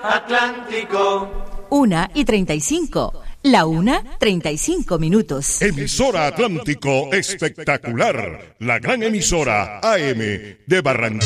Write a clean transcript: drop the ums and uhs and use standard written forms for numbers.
Atlántico. 1:35. La 1:35. Emisora Atlántico Espectacular. La gran emisora AM de Barranquilla.